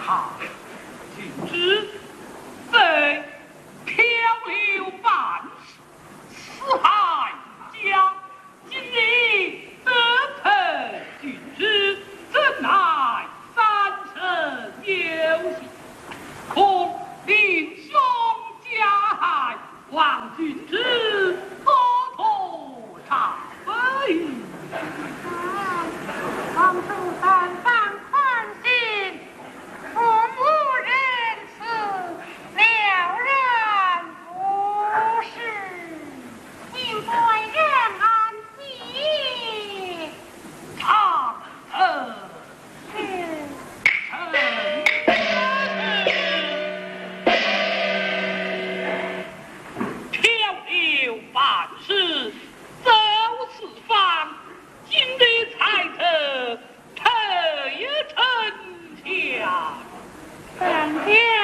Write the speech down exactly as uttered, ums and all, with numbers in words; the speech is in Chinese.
他君之非漂流半世，四海家今日得配君之，怎奈三生有幸，恐令兄加害，望君之多托忏悔。 王主三番宽心，父母仁慈，了然不是，应该人安息。 长呃是。 漂流半世，走四方，今日才得配成家。 三天。